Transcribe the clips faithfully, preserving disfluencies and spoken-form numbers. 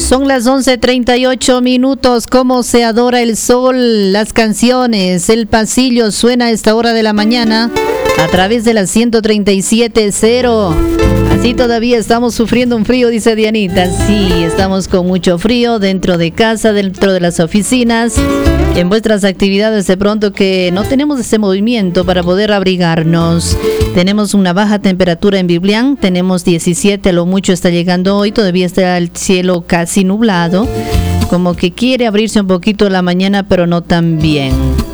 Son las once treinta y ocho minutos. Cómo se adora el sol, las canciones, el pasillo suena a esta hora de la mañana a través de la ciento treinta y siete punto cero. Así todavía estamos sufriendo un frío, dice Dianita. Sí, estamos con mucho frío dentro de casa, dentro de las oficinas, en vuestras actividades de pronto que no tenemos ese movimiento para poder abrigarnos. Tenemos una baja temperatura en Biblián, tenemos diecisiete, a lo mucho está llegando hoy, todavía está el cielo casi nublado, como que quiere abrirse un poquito la mañana, pero no tan bien.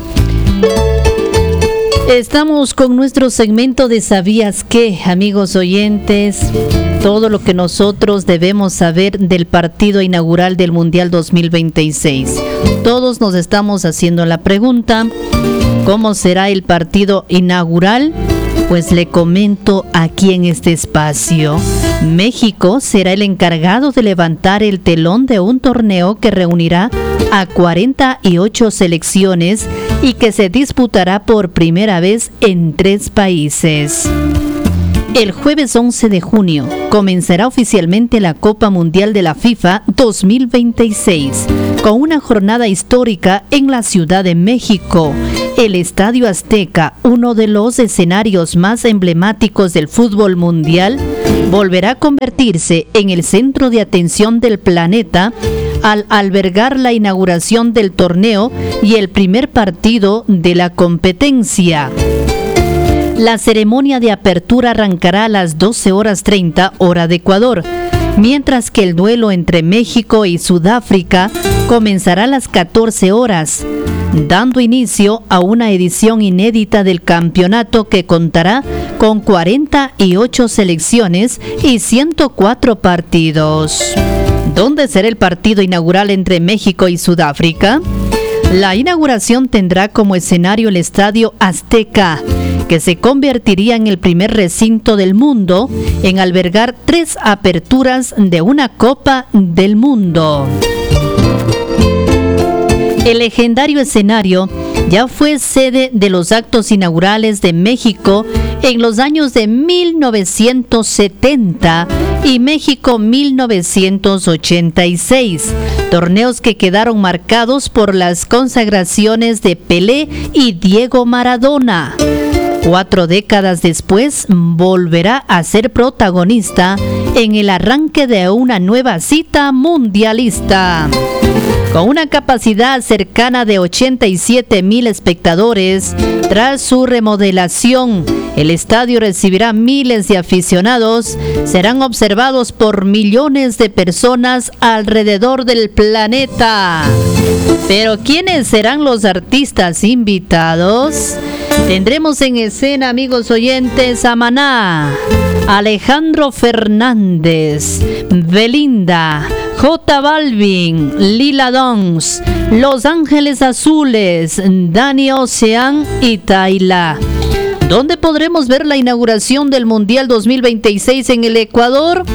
Estamos con nuestro segmento de ¿Sabías qué?, amigos oyentes? Todo lo que nosotros debemos saber del partido inaugural del Mundial dos mil veintiséis. Todos nos estamos haciendo la pregunta, ¿cómo será el partido inaugural? Pues le comento aquí en este espacio. México será el encargado de levantar el telón de un torneo que reunirá a cuarenta y ocho selecciones y que se disputará por primera vez en tres países. El jueves once de junio comenzará oficialmente la Copa Mundial de la FIFA dos mil veintiséis con una jornada histórica en la Ciudad de México. El Estadio Azteca, uno de los escenarios más emblemáticos del fútbol mundial, volverá a convertirse en el centro de atención del planeta al albergar la inauguración del torneo y el primer partido de la competencia. La ceremonia de apertura arrancará a las doce horas treinta hora de Ecuador, mientras que el duelo entre México y Sudáfrica comenzará a las catorce horas, dando inicio a una edición inédita del campeonato que contará con cuarenta y ocho selecciones y ciento cuatro partidos. ¿Dónde será el partido inaugural entre México y Sudáfrica? La inauguración tendrá como escenario el Estadio Azteca, que se convertiría en el primer recinto del mundo en albergar tres aperturas de una Copa del Mundo. El legendario escenario ya fue sede de los actos inaugurales de México en los años de mil novecientos setenta y México mil novecientos ochenta y seis, torneos que quedaron marcados por las consagraciones de Pelé y Diego Maradona. Cuatro décadas después, volverá a ser protagonista en el arranque de una nueva cita mundialista. Con una capacidad cercana de ochenta y siete mil espectadores, tras su remodelación, el estadio recibirá miles de aficionados, serán observados por millones de personas alrededor del planeta. Pero ¿quiénes serán los artistas invitados? Tendremos en escena, amigos oyentes, a Maná, Alejandro Fernández, Belinda, J Balvin, Lila Downs, Los Ángeles Azules, Dani Ocean y Tayla. ¿Dónde podremos ver la inauguración del Mundial dos mil veintiséis en el Ecuador?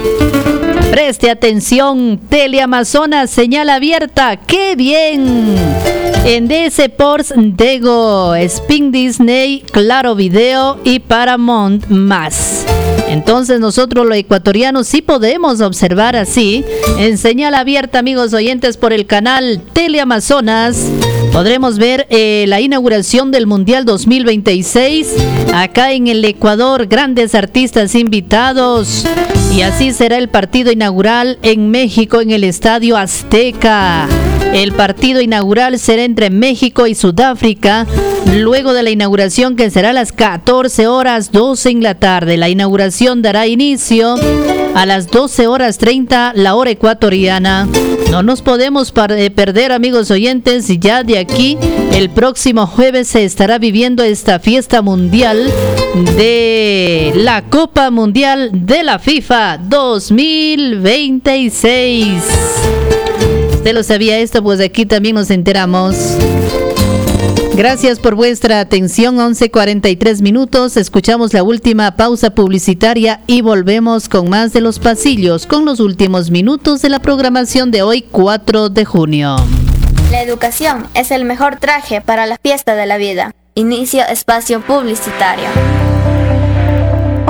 Preste atención, Teleamazonas, señal abierta, ¡qué bien! En D S Sports, Dego, Spin Disney, Claro Video y Paramount más. Entonces nosotros los ecuatorianos sí podemos observar así, en señal abierta, amigos oyentes, por el canal Teleamazonas. Podremos ver eh, la inauguración del Mundial dos mil veintiséis acá en el Ecuador, grandes artistas invitados. Y así será el partido inaugural en México en el Estadio Azteca. El partido inaugural será entre México y Sudáfrica, luego de la inauguración que será a las catorce horas doce en la tarde. La inauguración dará inicio a las doce horas treinta, la hora ecuatoriana. No nos podemos perder, amigos oyentes, y ya de aquí el próximo jueves se estará viviendo esta fiesta mundial de la Copa Mundial de la FIFA dos mil veintiséis. ¿Usted lo sabía esto? Pues aquí también nos enteramos. Gracias por vuestra atención. once cuarenta y tres minutos. Escuchamos la última pausa publicitaria y volvemos con más de Los Pasillos, con los últimos minutos de la programación de hoy, cuatro de junio. La educación es el mejor traje para la fiesta de la vida. Inicio espacio publicitario.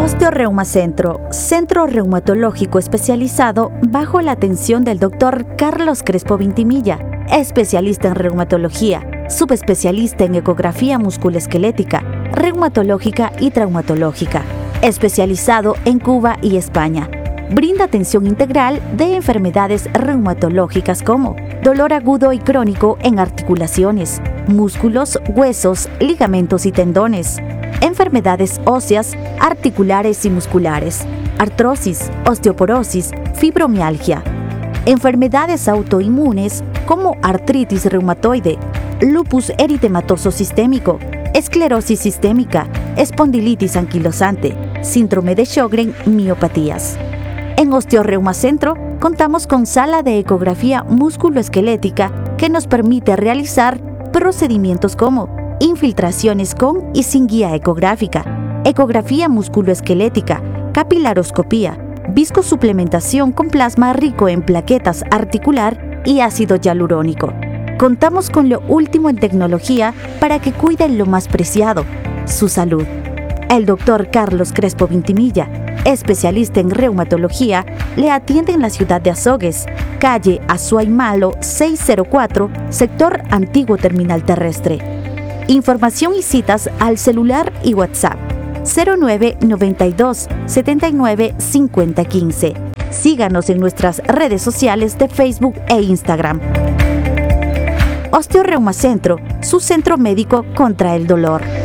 Osteoreumacentro, centro reumatológico especializado bajo la atención del doctor Carlos Crespo Vintimilla, especialista en reumatología, subespecialista en ecografía musculoesquelética, reumatológica y traumatológica, especializado en Cuba y España. Brinda atención integral de enfermedades reumatológicas como dolor agudo y crónico en articulaciones, músculos, huesos, ligamentos y tendones, enfermedades óseas, articulares y musculares, artrosis, osteoporosis, fibromialgia, enfermedades autoinmunes como artritis reumatoide, lupus eritematoso sistémico, esclerosis sistémica, espondilitis anquilosante, síndrome de Sjögren, miopatías. En Osteoreumacentro contamos con sala de ecografía musculoesquelética que nos permite realizar procedimientos como infiltraciones con y sin guía ecográfica, ecografía musculoesquelética, capilaroscopía, viscosuplementación con plasma rico en plaquetas articular y ácido hialurónico. Contamos con lo último en tecnología para que cuiden lo más preciado, su salud. El doctor Carlos Crespo Vintimilla, especialista en reumatología, le atiende en la ciudad de Azogues, calle Azuaymalo seiscientos cuatro, sector Antiguo Terminal Terrestre. Información y citas al celular y WhatsApp cero nueve noventa y dos setenta y nueve cincuenta quince. Síganos en nuestras redes sociales de Facebook e Instagram. Osteoreumacentro, su centro médico contra el dolor.